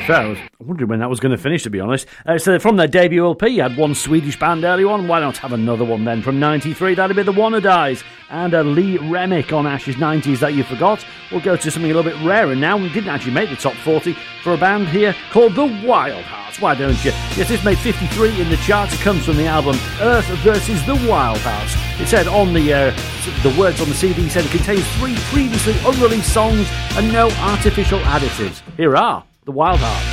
fair, I was wondering when that was going to finish, to be honest. So from their debut LP, you had one Swedish band early on. Why not have another one then from 93? That'd be the Wannadies and a Lee Remick on Ash's 90s that you forgot. We'll go to something a little bit rarer now. We didn't actually make the top 40 for a band here called the Wild Hearts. Why don't you? Yes, this made 53 in the charts. It comes from the album Earth versus the Wild Hearts. It said on the words on the CD said it contains 3 previously unreleased songs and no artificial additives. Here are the Wild Hearts.